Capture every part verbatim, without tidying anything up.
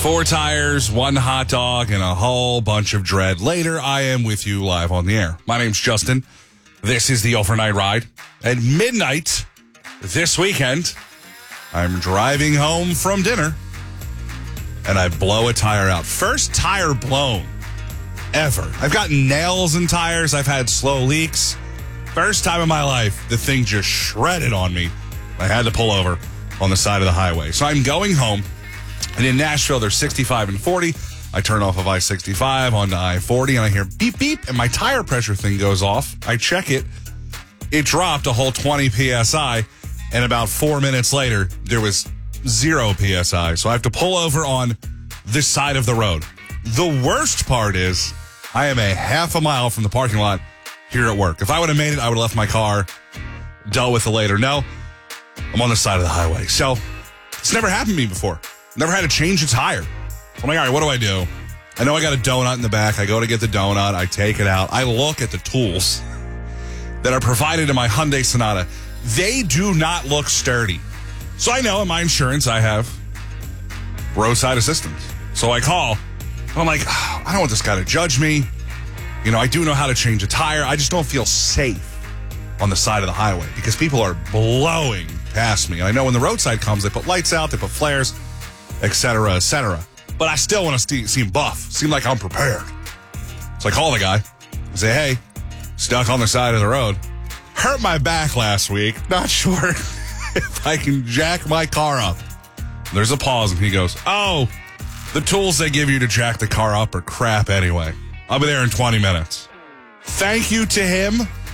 Four tires, one hot dog, and a whole bunch of dread. Later, I am with you live on the air. My name's Justin. This is the Overnight Ride. At midnight this weekend, I'm driving home from dinner, and I blow a tire out. First tire blown ever. I've gotten nails in tires. I've had slow leaks. First time in my life, the thing just shredded on me. I had to pull over on the side of the highway. So I'm going home. And in Nashville, there's sixty-five and forty. I turn off of I sixty-five onto I forty, and I hear beep, beep, and my tire pressure thing goes off. I check it. It dropped a whole twenty P S I, and about four minutes later, there was zero P S I. So I have to pull over on this side of the road. The worst part is I am a half a mile from the parking lot here at work. If I would have made it, I would have left my car, dealt with it later. No, I'm on the side of the highway. So it's never happened to me before. Never had to change a tire. So I'm like, all right, what do I do? I know I got a donut in the back. I go to get the donut. I take it out. I look at the tools that are provided in my Hyundai Sonata. They do not look sturdy. So I know in my insurance I have roadside assistance. So I call. I'm like, oh, I don't want this guy to judge me. You know, I do know how to change a tire. I just don't feel safe on the side of the highway because people are blowing past me. And I know when the roadside comes, they put lights out, they put flares, et cetera, et cetera. But I still want to see, seem buff, seem like I'm prepared. So I call the guy, I say, hey, stuck on the side of the road. Hurt my back last week. Not sure if I can jack my car up. There's a pause, and he goes, oh, the tools they give you to jack the car up are crap anyway. I'll be there in twenty minutes. Thank you to him.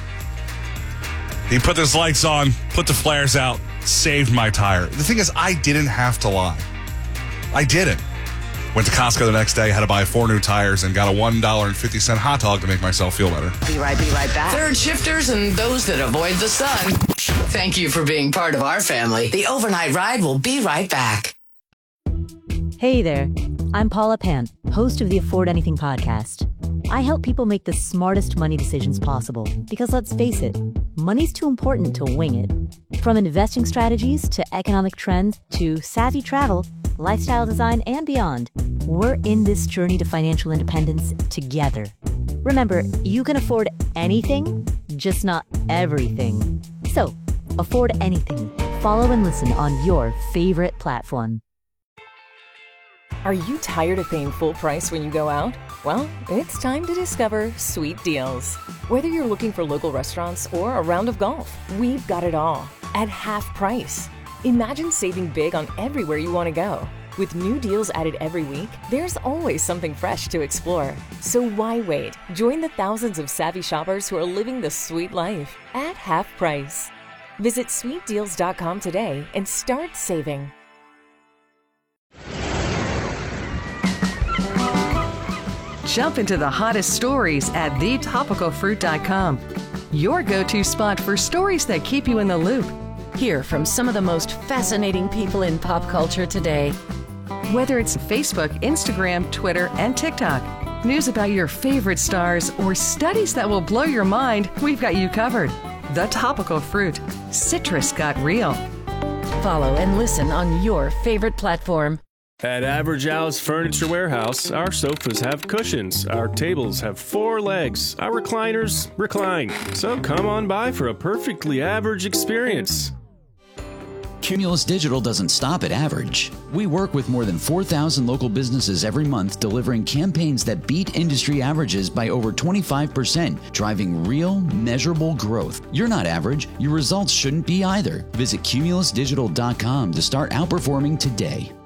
He put his lights on, put the flares out, saved my tire. The thing is, I didn't have to lie. I didn't. Went to Costco the next day, had to buy four new tires, and got a one dollar and fifty cent hot dog to make myself feel better. Be right, be right back. Third shifters and those that avoid the sun. Thank you for being part of our family. The Overnight Ride will be right back. Hey there. I'm Paula Pant, host of the Afford Anything podcast. I help people make the smartest money decisions possible because, let's face it, money's too important to wing it. From investing strategies to economic trends to savvy travel, lifestyle design, and beyond, we're in this journey to financial independence together. Remember, you can afford anything, just not everything. So, afford anything. Follow and listen on your favorite platform. Are you tired of paying full price when you go out? Well, it's time to discover Sweet Deals. Whether you're looking for local restaurants or a round of golf, we've got it all at half price. Imagine saving big on everywhere you want to go. With new deals added every week, there's always something fresh to explore. So why wait? Join the thousands of savvy shoppers who are living the sweet life at half price. Visit sweet deals dot com today and start saving. Jump into the hottest stories at the topical fruit dot com. Your go-to spot for stories that keep you in the loop. Hear from some of the most fascinating people in pop culture today. Whether it's Facebook, Instagram, Twitter, and TikTok, news about your favorite stars, or studies that will blow your mind, we've got you covered. The Topical Fruit. Citrus got real. Follow and listen on your favorite platform. At Average Al's Furniture Warehouse, our sofas have cushions, our tables have four legs, our recliners recline. So come on by for a perfectly average experience. Cumulus Digital doesn't stop at average. We work with more than four thousand local businesses every month, delivering campaigns that beat industry averages by over twenty-five percent, driving real, measurable growth. You're not average. Your results shouldn't be either. Visit cumulus digital dot com to start outperforming today.